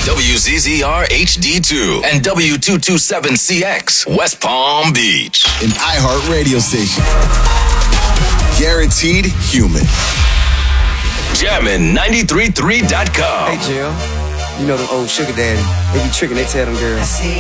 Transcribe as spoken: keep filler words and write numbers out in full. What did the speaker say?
W Z Z R H D two and W two twenty-seven C X, West Palm Beach. An iHeart radio station. Guaranteed human. Jammin' ninety-three point three dot com. Hey, Jill. You know the old sugar daddy. They be tricking, they tell them girls.